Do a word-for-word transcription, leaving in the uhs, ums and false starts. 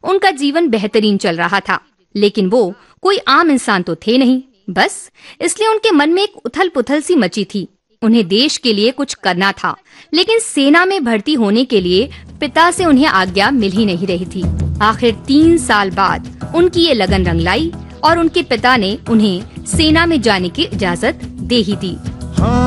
उनका जीवन बेहतरीन चल रहा था, लेकिन वो कोई आम इंसान तो थे नहीं। बस इसलिए उनके मन में एक उथल पुथल सी मची थी। उन्हें देश के लिए कुछ करना था, लेकिन सेना में भर्ती होने के लिए पिता से उन्हें आज्ञा मिल ही नहीं रही थी। आखिर तीन साल बाद उनकी ये लगन रंग लाई और उनके पिता ने उन्हें सेना में जाने की इजाजत दे ही दी।